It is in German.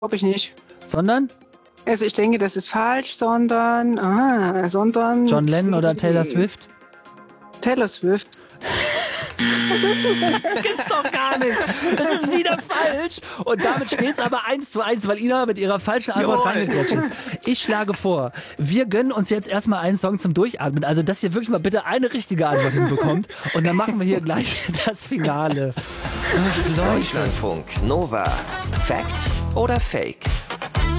Glaube ich nicht. Sondern? Also ich denke, das ist falsch, sondern John Lennon oder Taylor Swift? Taylor Swift. Das gibt's doch gar nicht. Das ist wieder falsch. Und damit steht's aber 1:1, weil Ina mit ihrer falschen Antwort reingequetscht ist. Ich schlage vor, wir gönnen uns jetzt erstmal einen Song zum Durchatmen. Also, dass ihr wirklich mal bitte eine richtige Antwort hinbekommt. Und dann machen wir hier gleich das Finale. Ach, Leute. Deutschlandfunk Nova. Fact oder Fake?